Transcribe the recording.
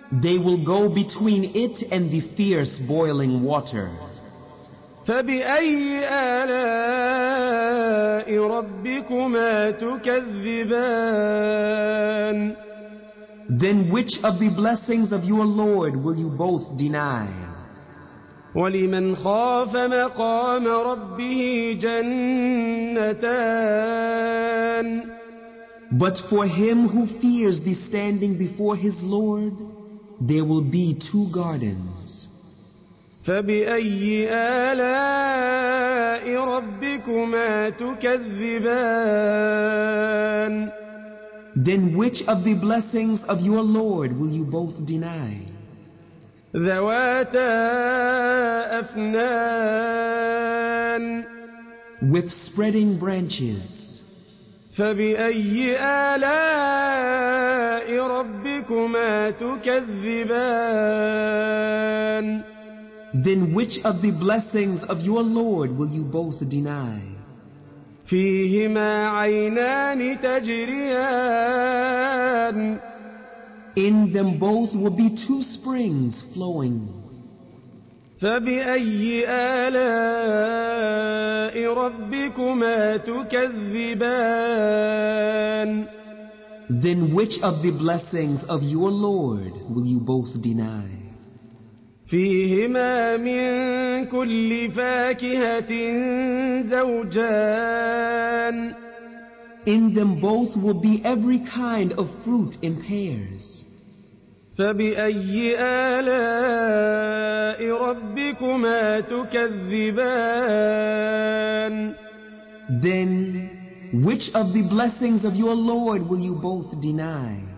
They will go between it and the fierce boiling water. فبأي آلاء ربكما تكذبان Then which of the blessings of your Lord will you both deny? ولمن خاف مقام ربه جنتان But for him who fears the standing before his Lord, there will be 2 gardens. فبأي آلاء ربكما تكذبان Then which of the blessings of your Lord will you both deny? ذواتا أفنان With spreading branches. فبأي آلاء ربكما تكذبان Then which of the blessings of your Lord will you both deny? فيهما عينان تجريان In them both will be 2 springs flowing. فبأي آلاء ربكما تكذبان Then which of the blessings of your Lord will you both deny? فيهما من كل فاكهة زوجان In them both will be every kind of fruit in pairs. فبأي آلاء ربكما تكذبان Then which of the blessings of your Lord will you both deny?